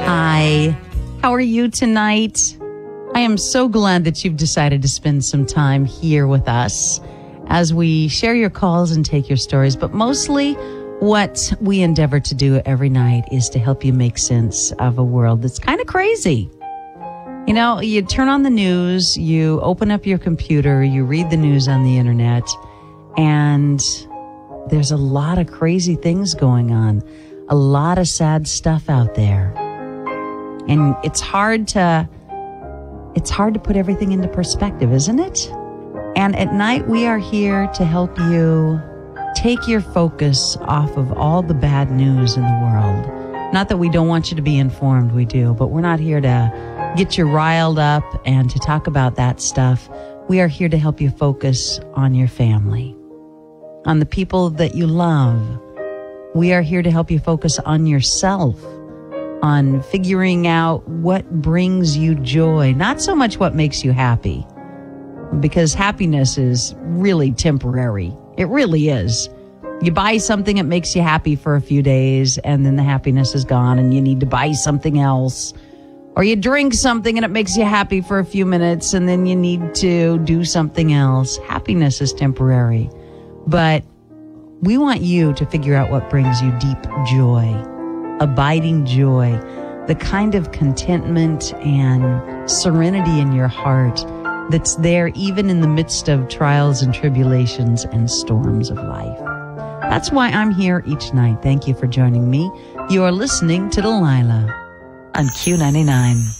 Hi, how are you tonight? I am so glad that you've decided to spend some time here with us as we share your calls and take your stories. But mostly what we endeavor to do every night is to help you make sense of a world that's kind of crazy. You know, you turn on the news, you open up your computer, you read the news on the internet, and there's a lot of crazy things going on, a lot of sad stuff out there. And it's hard to put everything into perspective, isn't it? And at night, we are here to help you take your focus off of all the bad news in the world. Not that we don't want you to be informed, we do, but we're not here to get you riled up and to talk about that stuff. We are here to help you focus on your family, on the people that you love. We are here to help you focus on yourself, on figuring out what brings you joy, not so much what makes you happy, because happiness is really temporary. It really is. You buy something, it makes you happy for a few days, and then the happiness is gone and you need to buy something else. Or you drink something and it makes you happy for a few minutes and then you need to do something else. Happiness is temporary. But we want you to figure out what brings you deep joy, abiding joy, the kind of contentment and serenity in your heart that's there even in the midst of trials and tribulations and storms of life. That's why I'm here each night. Thank you for joining me. You are listening to Delilah on Q99.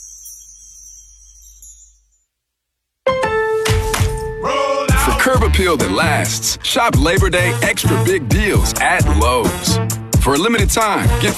For curb appeal that lasts, shop Labor Day extra big deals at Lowe's. For a limited time, get